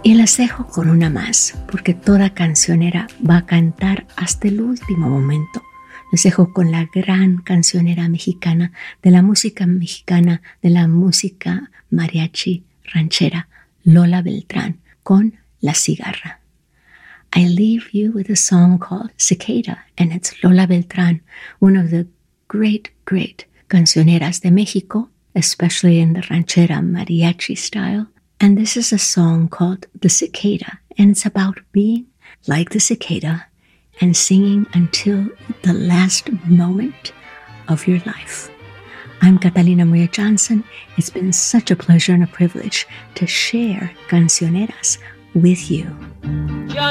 Y las dejo con una más, porque toda cancionera va a cantar hasta el último momento. Les dejo con la gran cancionera mexicana, de la música mexicana, de la música mariachi ranchera, Lola Beltrán, con La Cigarra. I leave you with a song called Cicada, and it's Lola Beltrán, one of the great cancioneras de Mexico, especially in the ranchera mariachi style. And this is a song called The Cicada, and it's about being like the cicada and singing until the last moment of your life. I'm Catalina Maria Johnson. It's been such a pleasure and a privilege to share cancioneras with you.